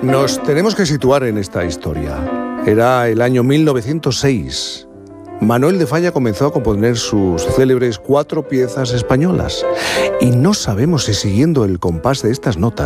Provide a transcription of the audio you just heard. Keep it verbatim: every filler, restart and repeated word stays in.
Nos tenemos que situar en esta historia. Era el año mil novecientos seis. Manuel de Falla comenzó a componer sus célebres cuatro piezas españolas. Y no sabemos si siguiendo el compás de estas notas